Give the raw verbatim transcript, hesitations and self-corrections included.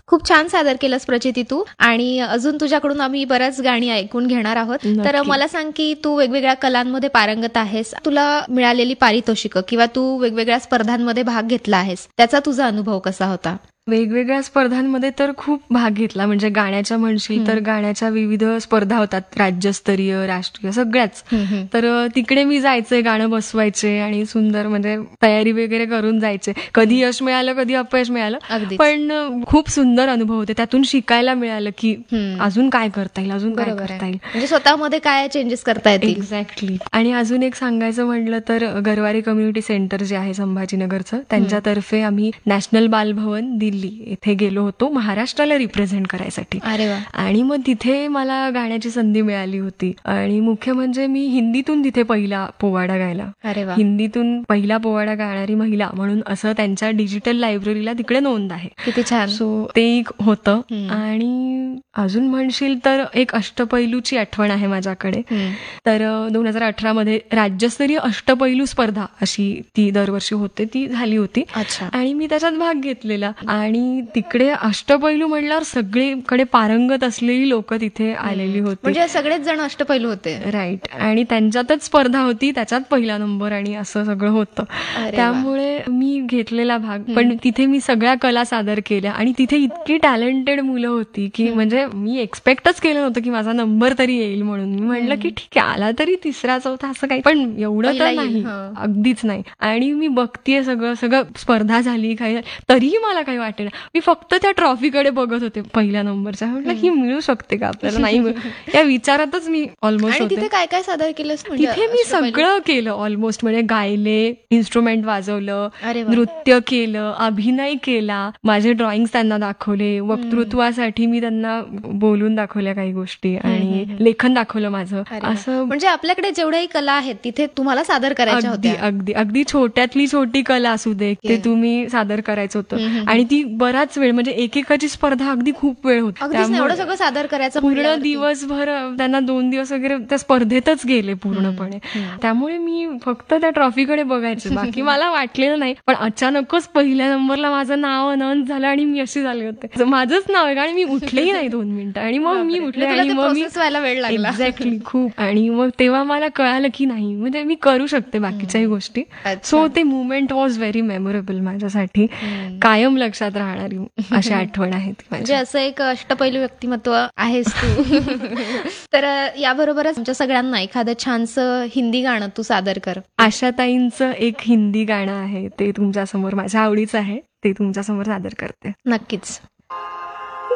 खूप छान सादर केलंस प्रचिती तू, आणि अजून तुझ्याकडून आम्ही बऱ्याच गाणी ऐकून घेणार आहोत. तर नक्की. मला सांग की तू वेगवेगळ्या कलांमध्ये पारंगत आहेस, तुला मिळालेली पारितोषिकं किंवा तू वेगवेगळ्या स्पर्धांमध्ये भाग घेतला आहेस, त्याचा तुझा अनुभव कसा होता? वेगवेगळ्या स्पर्धांमध्ये तर खूप भाग घेतला. म्हणजे गाण्याच्या म्हणशील तर गाण्याच्या विविध स्पर्धा होतात, राज्यस्तरीय, राष्ट्रीय, सगळ्याच. तर अ, तिकडे मी जायचे, गाणं बसवायचे आणि सुंदर म्हणजे तयारी वगैरे करून जायचे. कधी यश मिळालं, कधी अपयश मिळालं, अगदीच. पण अ, खूप सुंदर अनुभव होते. त्यातून शिकायला मिळालं की हम्म. अजून काय करता येईल, अजून काय बरोबर करता आहे, येईल. म्हणजे स्वतःमध्ये काय चेंजेस करता येतील. एक्झॅक्टली. आणि अजून एक सांगायचं म्हटलं तर गरवारे कम्युनिटी सेंटर जे आहे संभाजीनगरचं, त्यांच्यातर्फे आम्ही नॅशनल बालभवन दिल्ली इथे गेलो होतो महाराष्ट्राला रिप्रेझेंट करायसाठी. अरे वा. आणि मग तिथे मला गाण्याची संधी मिळाली होती. आणि मुख्य म्हणजे मी हिंदीतून तिथे पहिला पोवाडा गायला. अरे वा. हिंदीतून पहिला पोवाडा गाणारी महिला म्हणून असं त्यांच्या डिजिटल लायब्ररीला तिकडे नोंद आहे. किती छान. सो ते एक होतं. आणि अजून म्हणशील तर एक अष्टपैलूची आठवण आहे माझ्याकडे. तर दोन हजार अठरा मध्ये राज्यस्तरीय अष्टपैलू स्पर्धा अशी ती दरवर्षी होते, ती झाली होती. अच्छा. आणि मी त्याच्यात भाग घेतलेला. आणि तिकडे अष्टपैलू म्हणल्यावर सगळीकडे पारंगत असलेली लोक तिथे आलेली होती. म्हणजे सगळेच जण अष्टपैलू होते. राईट. आणि त्यांच्यातच स्पर्धा होती, त्याच्यात पहिला नंबर आणि असं सगळं होतं. त्यामुळे मी घेतलेला भाग. पण तिथे मी सगळ्या कला सादर केल्या आणि तिथे इतकी टॅलेंटेड मुलं होती की म्हणजे मी एक्सपेक्टच केलं नव्हतं की माझा नंबर तरी येईल म्हणून. मी म्हटलं की ठीक आहे, आला तरी तिसरा चौथा असं काही, पण एवढं तर नाही, अगदीच नाही. आणि मी बघतीये सगळं सगळं स्पर्धा झाली काही, तरीही मला काही वाटत नाही. मी फक्त त्या ट्रॉफीकडे बघत होते पहिल्या नंबरच्या. म्हटलं ही मिळू शकते का आपल्याला, नाही मिळू, या विचारातच मी ऑलमोस्ट होते. तिथे काय काय सादर केलंस? तिथे मी सगळं केलं ऑलमोस्ट. म्हणजे गायले, इन्स्ट्रुमेंट वाजवलं, नृत्य केलं, अभिनय केला, माझे ड्रॉइंग्स त्यांना दाखवले, वक्तृत्वासाठी मी त्यांना बोलून दाखवल्या काही गोष्टी, आणि लेखन दाखवलं माझं. असं म्हणजे आपल्याकडे जेवढ्याही कला आहेत तिथे तुम्हाला सादर करायच्या होत्या. अगदी अगदी छोट्यातली छोटी कला असू दे, ते तुम्ही सादर करायचं होतं. आणि ती बराच वेळ, म्हणजे एकेकाची स्पर्धा अगदी खूप वेळ होती. एवढं सगळं सादर करायचं, पूर्ण दिवसभर त्यांना दोन दिवस वगैरे त्या स्पर्धेतच गेले पूर्णपणे. त्यामुळे मी फक्त त्या ट्रॉफीकडे बघायचे, बाकी मला वाटलेलं नाही. पण अचानकच पहिल्या नंबरला माझं नाव अनाउन्स झालं आणि मी अशी झाले होते, माझंच नाव आहे. आणि मी उठलेही नाही दोन मिनिटं, आणि मग मी उठले आणि मग मी वेळ लागला. एक्झॅक्टली खूप. आणि मग तेव्हा मला कळालं की नाही, म्हणजे मी करू शकते बाकीच्याही गोष्टी. सो ते मुवमेंट वॉज व्हेरी मेमोरेबल माझ्यासाठी, कायम लक्षात राहणारी अशी आठवण आहे ती. म्हणजे असं एक अष्टपैलू व्यक्तिमत्व आहेस तू. तर याबरोबरच आमच्या सगळ्यांना एखादं छानसं हिंदी गाणं तू सादर कर. आशाताईंचं एक हिंदी गाणं आहे, ते तुमच्या समोर माझ्या आवडीचं आहे, ते तुमच्या समोर सादर करते. नक्कीच.